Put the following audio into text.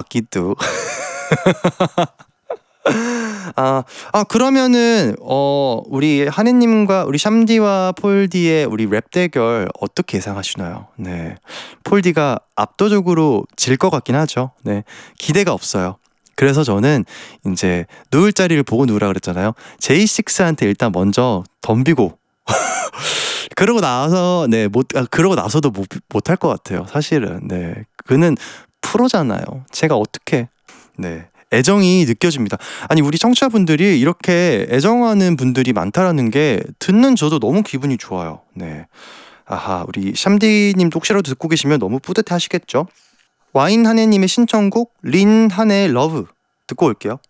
같기도. 그러면은 우리 한혜님과 우리 샴디와 폴디의 우리 랩 대결 어떻게 예상하시나요? 네, 폴디가 압도적으로 질 것 같긴 하죠. 네, 기대가 없어요. 그래서 저는 이제 누울 자리를 보고 누우라 그랬잖아요. 제이식스한테 일단 먼저 덤비고 그러고 나서 그러고 나서도 못할 것 같아요. 사실은 그는 프로잖아요. 제가 어떻게 애정이 느껴집니다. 아니 우리 청취자분들이 이렇게 애정하는 분들이 많다라는 게 듣는 저도 너무 기분이 좋아요. 아하, 우리 샴디님도 혹시라도 듣고 계시면 너무 뿌듯해 하시겠죠? 와인 한혜님의 신청곡 린 한혜의 러브 듣고 올게요.